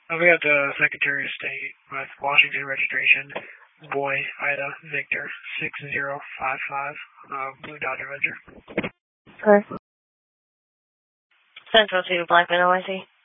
We got the Secretary of State with Washington registration, Boy, Ida, Victor, 6055, Blue Dodge Avenger. Okay. Central to Blackman OIC.